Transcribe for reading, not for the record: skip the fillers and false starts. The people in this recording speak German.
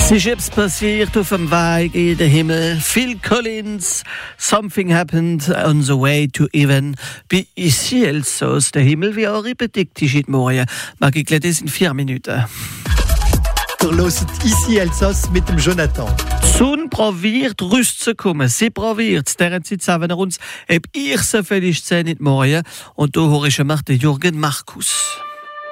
Es ist passiert auf dem Weg in den Himmel. Phil Collins, Something Happened on the Way to Heaven. Bei ici Elsass, der Himmel wie eure bedeckt ist heute Morgen. Mag ich das in 4 Minuten. Ihr hört ici Elsass mit dem Jonathan. Die Sonne probiert rauszukommen. Sie probiert. Deren Zeit sagen wir uns, ob ich so viel ist heute Morgen. Und da höre ich den Jürgen Markus.